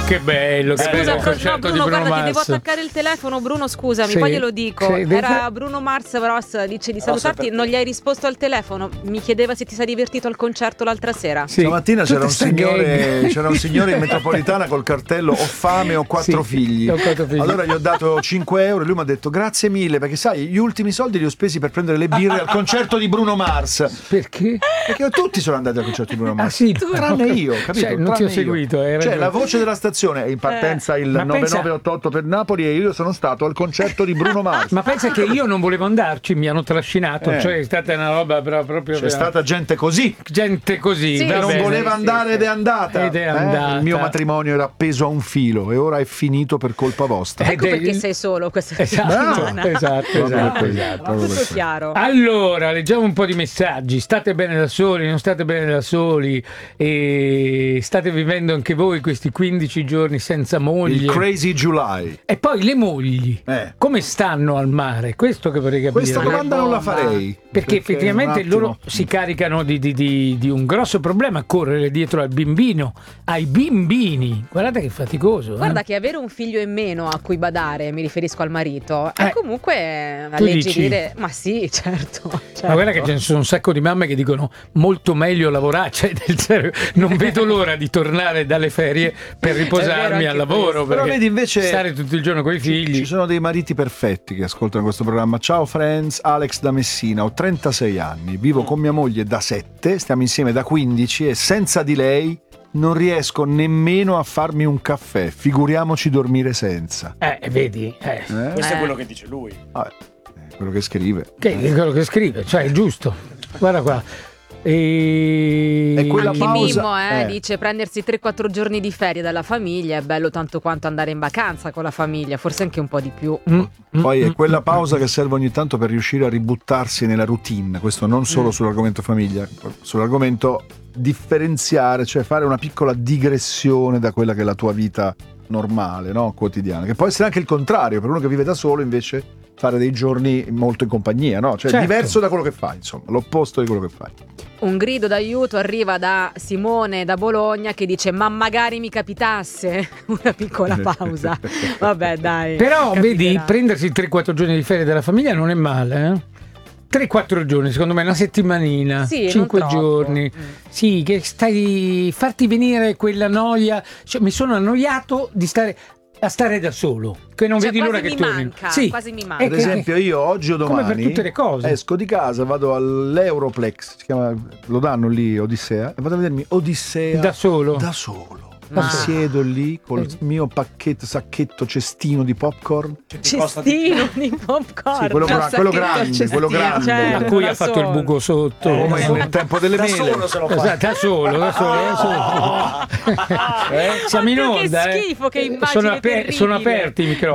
che bello, che bello il concerto no, Bruno, di Bruno guarda, Mars. ti devo attaccare il telefono, Bruno, scusami, Sì, poi glielo dico. sì, Era Bruno Mars Bros, dice di salutarti, non gli hai risposto al telefono. Mi chiedeva se ti sei divertito al concerto l'altra sera. Sì. Stamattina c'era un Tutte signore in metropolitana col cartello "ho fame, ho 4 figli". ho 4 figli. Allora gli ho dato 5 euro e lui mi ha detto grazie mille, perché sai, gli ultimi soldi li ho spesi per prendere le birre al concerto di Bruno Mars. Perché? Perché tutti sono andati al concerto di Bruno Mars. Ah sì, tranne io, capito? Cioè, non ti ho Tranne io. seguito. Cioè, la voce della stazione è in partenza il Ma pensa- 9988 per Napoli e io sono stato al concerto di Bruno Mars. Ma pensa che io non volevo andarci, mi hanno trascinato, cioè è stata una roba proprio. C'è stata gente così gente così, Sì, che va non bene. voleva andare ed è andata. Ed è andata. Il mio matrimonio era appeso a un filo e ora è finito per colpa vostra. Ecco Ed è perché il- sei solo questa Esatto, settimana. esatto. Tutto chiaro. Allora, leggiamo un po' di messaggi. State bene da soli, non state bene da soli e state vivendo anche voi questi 15 giorni senza Il moglie. Crazy July. E poi le mogli, come stanno al mare? Questo che vorrei capire. Questa domanda non la farei. Perché effettivamente un attimo. loro si caricano di un grosso problema, correre dietro al bambino, ai bimbini. Guardate che faticoso. Guarda che avere un figlio in meno a cui badare, mi riferisco al marito, è comunque Tu alleggerire. Ma sì, certo. Ma guarda che ce ne sono un sacco di mamme che dicono molto meglio lavorare, cioè del serio, non vedo l'ora di tornare dalle ferie per riposarmi al lavoro, Però perché vedi, invece stare tutto il giorno con i figli. Ci sono dei mariti perfetti che ascoltano questo programma. Ciao friends, Alex da Messina, ho 36 anni, vivo con mia moglie da 7, stiamo insieme da 15 e senza di lei non riesco nemmeno a farmi un caffè, figuriamoci dormire senza. Vedi? Questo è quello che dice lui. Quello che scrive. Che è quello che scrive, cioè è giusto. Guarda qua. E quella Anche pausa, Mimmo dice prendersi 3-4 giorni di ferie dalla famiglia è bello tanto quanto andare in vacanza con la famiglia, forse anche un po' di più. Poi è quella pausa che serve ogni tanto per riuscire a ributtarsi nella routine, questo non solo sull'argomento famiglia, sull'argomento differenziare, cioè fare una piccola digressione da quella che è la tua vita normale, no? Quotidiana, che può essere anche il contrario, per uno che vive da solo invece fare dei giorni molto in compagnia, no? Cioè Certo. diverso da quello che fai, insomma, l'opposto di quello che fai. Un grido d'aiuto arriva da Simone da Bologna che dice ma magari mi capitasse una piccola pausa. Vabbè dai. Però capiterà. vedi, prendersi 3-4 giorni di ferie dalla famiglia non è male, 3-4 giorni, secondo me, una settimanina, Sì, 5 non troppo. giorni. Sì, che farti venire quella noia. Cioè, mi sono annoiato di stare da solo, che non Cioè, vedi l'ora quasi che mi torni. manca, Sì. quasi mi manca. Eh, Ad esempio io oggi o come domani per tutte le cose. esco di casa, vado all'Europlex, si chiama, lo danno lì Odissea, e vado a vedermi Odissea Da solo. Da solo. Ma- Mi siedo lì col mio sacchetto, cestino di popcorn. Cestino di popcorn. Sì, quello Sacchetto grande, cestino, quello grande. certo, A cui da ha fatto il solo. buco sotto. Come nel tempo delle Da mele. solo se lo fa. Esatto, da solo. Siamo in Oddio, che onda, schifo, che immagine sono terribile. aperti i microfoni.